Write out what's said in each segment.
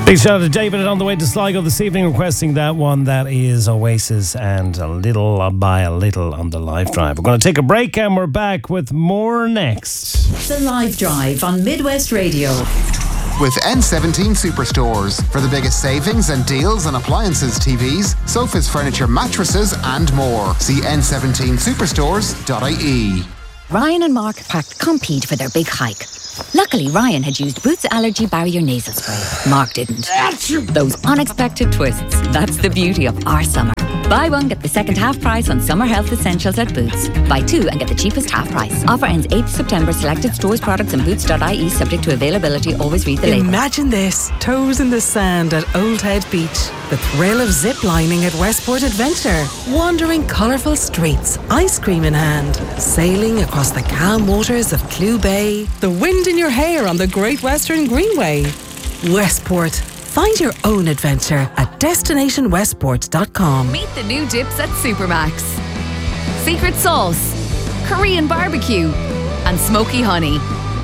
Big shout out to David on the way to Sligo this evening requesting that one. That is Oasis and A Little by a Little on the Live Drive. We're going to take a break and we're back with more next. The Live Drive on Midwest Radio. With N17 Superstores for the biggest savings and deals on appliances, TVs, sofas, furniture, mattresses and more. See n17superstores.ie. Ryan and Mark packed Compeed for their big hike. Luckily, Ryan had used Boots Allergy Barrier Nasal Spray. Mark didn't. Those unexpected twists. That's the beauty of our summer. Buy one, get the second half price on summer health essentials at Boots. Buy two and get the cheapest half price. Offer ends 8th September. Selected stores, products and boots.ie subject to availability. Always read the label. Imagine this. Toes in the sand at Old Head Beach. The thrill of zip-lining at Westport Adventure. Wandering colourful streets. Ice cream in hand. Sailing across the calm waters of Clew Bay. The wind in your hair on the Great Western Greenway. Westport. Find your own adventure at destinationwestport.com. Meet the new dips at Supermax. Secret sauce, Korean barbecue, and smoky honey.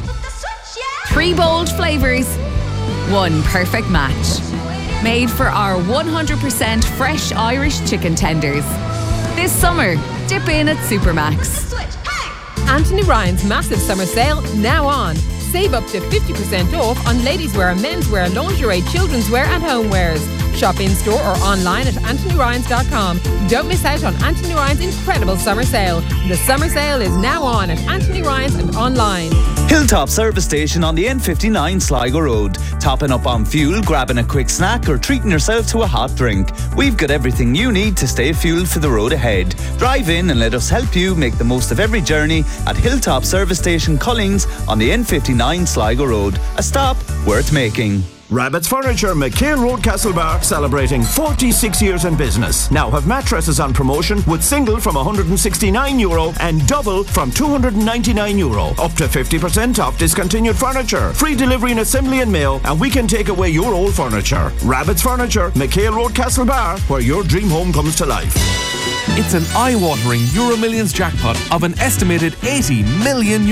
3 bold flavours, 1 perfect match. Made for our 100% fresh Irish chicken tenders. This summer, dip in at Supermax. Anthony Ryan's massive summer sale now on. Save up to 50% off on ladies' wear, men's wear, lingerie, children's wear and homewares. Shop in store or online at anthonyryans.com. Don't miss out on Anthony Ryan's incredible summer sale. The summer sale is now on at Anthony Ryan's and online. Hilltop Service Station on the N59 Sligo Road. Topping up on fuel, grabbing a quick snack or treating yourself to a hot drink. We've got everything you need to stay fueled for the road ahead. Drive in and let us help you make the most of every journey at Hilltop Service Station Collings on the N59 Sligo Road. A stop worth making. Rabbit's Furniture, McHale Road, Castlebar, celebrating 46 years in business. Now have mattresses on promotion with single from €169 and double from €299. Up to 50% off discontinued furniture. Free delivery and assembly and mail, and we can take away your old furniture. Rabbit's Furniture, McHale Road, Castlebar, where your dream home comes to life. It's an eye-watering Euro Millions jackpot of an estimated €80 million.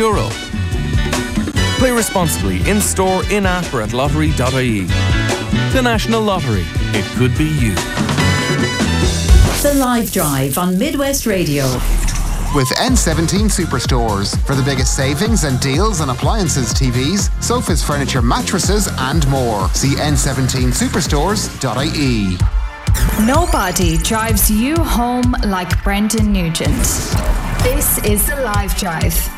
Play responsibly in-store, in-app or at lottery.ie. The National Lottery. It could be you. The Live Drive on Midwest Radio. With N17 Superstores for the biggest savings and deals on appliances, TVs, sofas, furniture, mattresses and more. See n17superstores.ie. Nobody drives you home like Brendan Nugent. This is The Live Drive.